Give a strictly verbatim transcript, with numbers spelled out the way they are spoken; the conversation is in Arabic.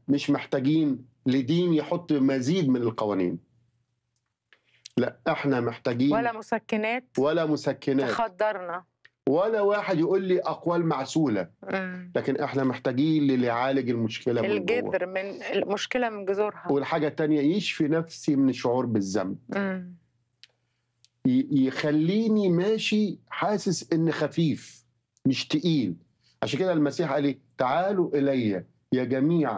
مش محتاجين لدين يحط مزيد من القوانين. لا، احنا محتاجين ولا مسكنات ولا مسكنات تخدرنا، ولا واحد يقول لي اقوال معسوله، مم. لكن احنا محتاجين للي يعالج المشكله من جوه. الجذر من المشكلة من جذورها. والحاجه التانية يشفي نفسي من الشعور بالذنب، مم. ي- يخليني ماشي حاسس ان خفيف مش تقيل. عشان كده المسيح قال لي تعالوا الي يا جميع